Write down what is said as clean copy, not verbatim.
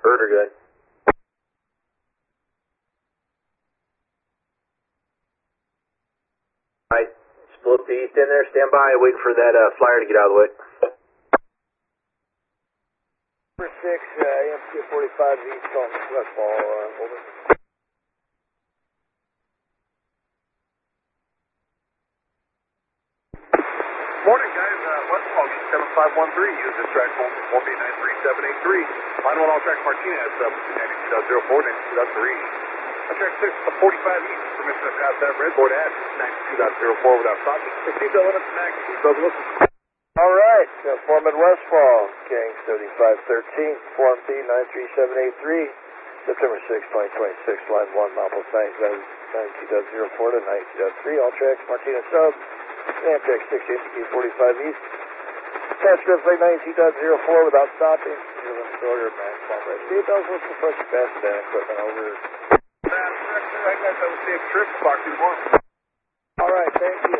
Heard her good. Alright, split the east in there, stand by, waiting for that flyer to get out of the way. Number 6, AMC 45 east on Westfall, over. Morning, guys. Westfall, 7513, use this track 1B93783. Line 1 all track Martinez, 92.04, 92.3. On track 6, 45 east, permission to pass that red board at 92.04 without stopping. Exceed the limits, max, Douglas. All right, Foreman Westfall, King 7513, Form B 93783, September 6, 2026, line 1, Mount 92.04 to 92.3, all tracks Martinez sub, Amtrak 6, ACQ 45 east. Pass script plate 92.04 without stopping. Order, max, bomb red. Seatbelts, what's the first pass down equipment over? Right, guys, have a safe trip. Talk to you tomorrow. All right, thank you.